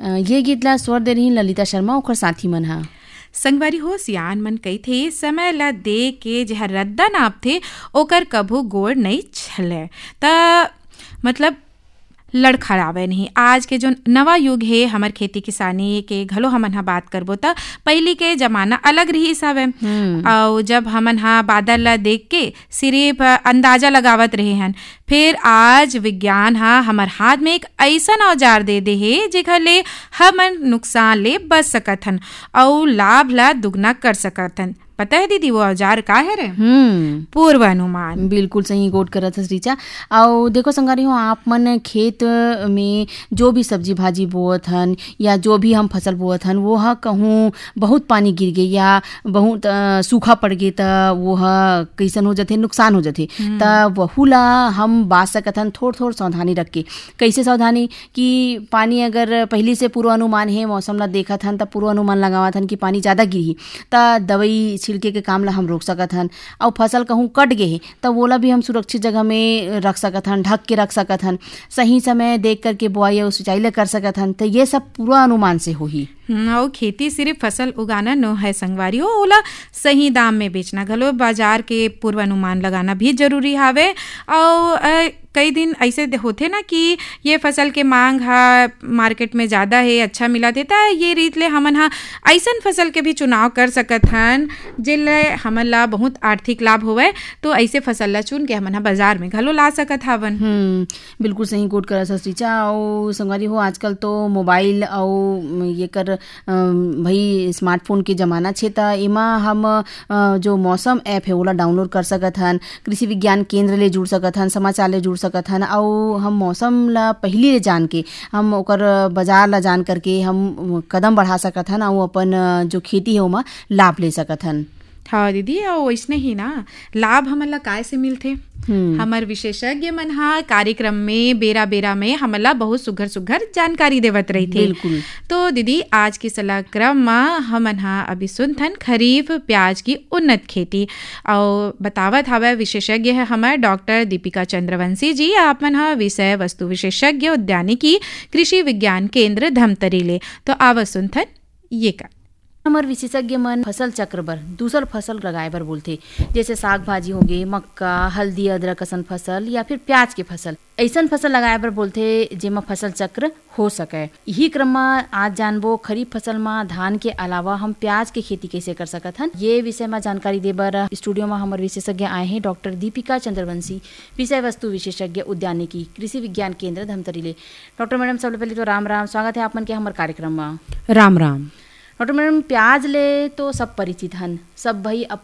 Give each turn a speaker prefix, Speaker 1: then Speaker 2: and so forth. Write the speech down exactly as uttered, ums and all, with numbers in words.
Speaker 1: ये गीत ला स्वर दे रही ललिता शर्मा ओकर साथी मन हा।
Speaker 2: संगवारी हो सियान मन कही थे समय ला दे के जह रद्दा नाप थे ओकर कभू गोड़ नहीं छले त मतलब लड़खड़ावे नहीं। आज के जो नवा युग है हमर खेती किसानी के घलो हमन हा बात करबो त पहली के जमाना अलग रही हवे और जब हमन हा बादल ला देख के सिर्फ अंदाजा लगावत रहे हन। फिर आज विज्ञान हा हमर हाथ में एक ऐसा औजार दे दे है जेखर ले हमन नुकसान ले बच सकत हन और लाभ ला दुगना कर सकत हन। पता है दीदी वो औजार का है रे?
Speaker 1: हम्म
Speaker 2: पूर्वानुमान।
Speaker 1: बिल्कुल सही गोट करत हस रीचा। और देखो संगारी हो आप मन खेत में जो भी सब्जी भाजी बोअत हन या जो भी हम फसल बोअत हन वो ह कहूँ बहुत पानी गिर गए या बहुत आ, सूखा पड़ गए त वो ह कैसन हो जाथे नुकसान हो जाथे त वहू ला हम बाच सकत हन थोड़ थोड़ सावधानी रख के। कैसे सावधानी कि पानी अगर पहले से पूर्वानुमान है मौसम ला देखत हन त पूर्वानुमान लगावत हन कि पानी ज़्यादा गिरही त दवई छिड़के के काम ला हम रोक सकत हन। और फसल कहूँ कट गए है तो ओला भी हम सुरक्षित जगह में रख सकत हन, ढक के रख सकत हन, सही समय देख करके बुआई और सिंचाई ला कर सकत हन। तो ये सब पूरा अनुमान से होही।
Speaker 2: और खेती सिर्फ फसल उगाना न है संगवारी हो, ओला सही दाम में बेचना घलो बाजार के पूर्वानुमान लगाना भी जरूरी हावे। और कई दिन ऐसे होते ना कि ये फसल के मांग हा मार्केट में ज़्यादा है, अच्छा मिला देता है, ये रीत ले हमन हा ऐसन फसल के भी चुनाव कर सकत हन जिले हमन ला बहुत आर्थिक लाभ होवे। तो ऐसे फसल ला चुन के हमन हा बाजार में घलो ला सकत हवन।
Speaker 1: हम्म बिल्कुल सही कोट करत हस रीचा। और संगवारी हो आजकल तो मोबाइल और ये कर भाई स्मार्टफोन के ज़माना छे त एमा हम जो मौसम ऐप है ओला डाउनलोड कर सकत हन, कृषि विज्ञान केंद्र ले जुड़ सकत हन, समाचार ले जुड़ सकत हन और हम मौसम ला पहले ले जान के हम ओकर बाजार ला जान करके हम कदम बढ़ा सकत हन और अपन जो खेती है ओमा लाभ ले सकत हन।
Speaker 2: हाँ दीदी, और वैसने ही ना लाभ हमन ला काय से मिलथे। हमर विशेषज्ञ मन हा कार्यक्रम में बेरा बेरा में हमन ला बहुत सुघर सुघर जानकारी देवत रही थे।
Speaker 1: बिल्कुल।
Speaker 2: तो दीदी आज की सलाह क्रम में हमन हा अभी सुनथन खरीफ प्याज की उन्नत खेती और बतावत हवे विशेषज्ञ है हमारे डॉक्टर दीपिका चंद्रवंशी जी। आप मन हा विषय वस्तु विशेषज्ञ उद्यानिकी कृषि विज्ञान केंद्र धमतरी ले। तो आवा सुनथन ये का
Speaker 1: हमर विशेषज्ञ मन फसल चक्र बर दूसर फसल लगाए बर बोलथे, जैसे साग भाजी हो गए, मक्का, हल्दी, अदरक असन फसल या फिर प्याज के फसल ऐसन फसल लगाए बर बोलथे जेमा फसल चक्र हो सके। यही क्रम में आज जानबो खरीफ फसल में धान के अलावा हम प्याज के खेती कैसे कर सकत हन। ये विषय में जानकारी दे बर स्टूडियो में हमारे विशेषज्ञ आए हैं डॉक्टर दीपिका चंद्रवंशी, विषय वस्तु विशेषज्ञ उद्यानिकी कृषि विज्ञान केंद्र धमतरी ले। डॉक्टर मैडम सबसे पहले तो राम राम, स्वागत है आप मन के हमारे कार्यक्रम में।
Speaker 2: राम राम।
Speaker 1: डॉक्टर मैडम प्याज ले तो सब परिचित हन, सब भाई अपन